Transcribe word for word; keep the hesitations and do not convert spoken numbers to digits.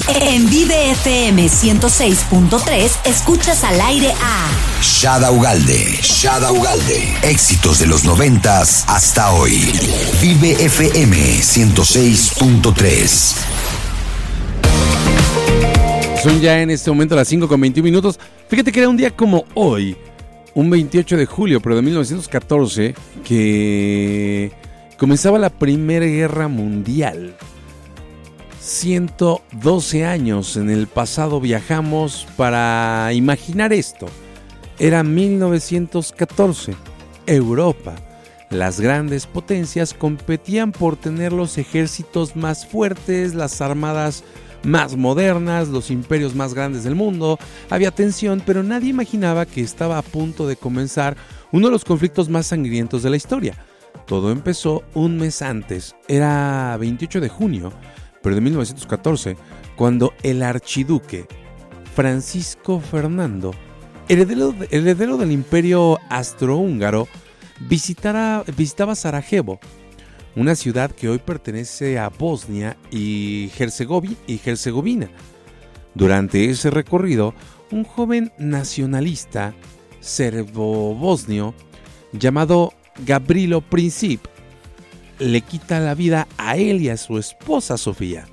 En Vive F M ciento seis punto tres escuchas al aire a Shada Ugalde, Shada Ugalde. Éxitos de los noventas hasta hoy. Vive F M ciento seis punto tres. Son ya en este momento las cinco con veintiún minutos. Fíjate que era un día como hoy, un veintiocho de julio, pero de mil novecientos catorce, que comenzaba la Primera Guerra Mundial. ciento doce años en el pasado viajamos para imaginar esto. Era mil novecientos catorce. Europa. Las grandes potencias competían por tener los ejércitos más fuertes, las armadas más modernas, los imperios más grandes del mundo. Había tensión, pero nadie imaginaba que estaba a punto de comenzar uno de los conflictos más sangrientos de la historia. Todo empezó un mes antes. Era veintiocho de junio, pero de mil novecientos catorce, cuando el archiduque Francisco Fernando, heredero, heredero del imperio austrohúngaro, visitara, visitaba Sarajevo, una ciudad que hoy pertenece a Bosnia y Herzegovina, y Herzegovina. Durante ese recorrido, un joven nacionalista serbo-bosnio llamado Gavrilo Princip le quita la vida a él y a su esposa Sofía.